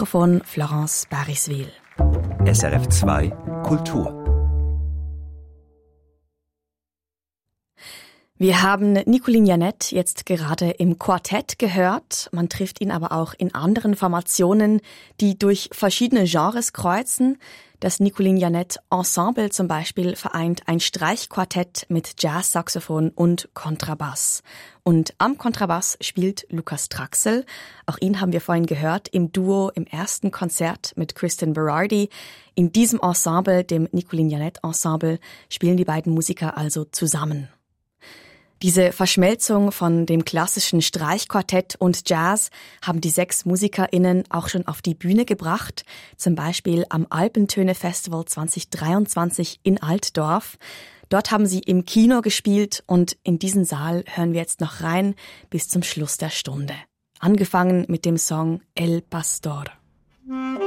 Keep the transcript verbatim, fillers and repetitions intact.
Mikrofon Florence Bariswil. S R F zwei Kultur. Wir haben Nicolin Janet jetzt gerade im Quartett gehört. Man trifft ihn aber auch in anderen Formationen, die durch verschiedene Genres kreuzen. Das Nicolin Janet Ensemble zum Beispiel vereint ein Streichquartett mit Jazzsaxophon und Kontrabass. Und am Kontrabass spielt Lukas Traxel. Auch ihn haben wir vorhin gehört im Duo im ersten Konzert mit Kristen Berardi. In diesem Ensemble, dem Nicolin Janet Ensemble, spielen die beiden Musiker also zusammen. Diese Verschmelzung von dem klassischen Streichquartett und Jazz haben die sechs MusikerInnen auch schon auf die Bühne gebracht, zum Beispiel am Alpentöne-Festival zwanzig dreiundzwanzig in Altdorf. Dort haben sie im Kino gespielt und in diesen Saal hören wir jetzt noch rein bis zum Schluss der Stunde. Angefangen mit dem Song El Pastor.